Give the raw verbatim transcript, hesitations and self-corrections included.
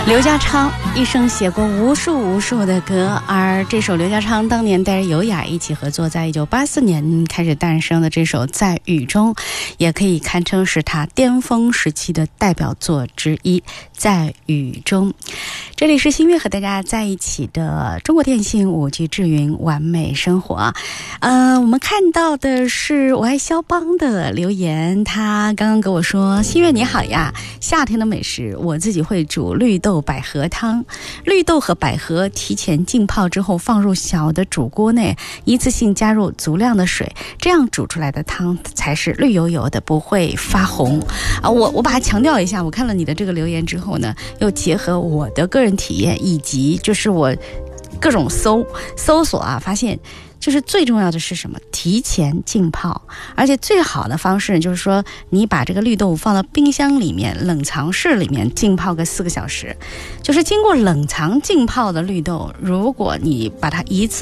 刘家昌一生写过无数无数的歌，而这首刘家昌当年带着尤雅一起合作，在一九八四年开始诞生的这首《在雨中》，也可以堪称是他巅峰时期的代表作之一，《在雨中》。这里是新月和大家在一起的中国电信五 G 智云完美生活。呃，我们看到的是我爱肖邦的留言，他刚刚跟我说：新月你好呀，夏天的美食我自己会煮绿豆百合汤，绿豆和百合提前浸泡之后放入小的煮锅内，一次性加入足量的水，这样煮出来的汤才是绿油油的，不会发红啊！我我把它强调一下，我看了你的这个留言之后呢，又结合我的个人体验以及就是我各种搜搜索啊，发现就是最重要的是什么？提前浸泡，而且最好的方式就是说，你把这个绿豆放到冰箱里面、冷藏室里面浸泡个四个小时。就是经过冷藏浸泡的绿豆，如果你把它一次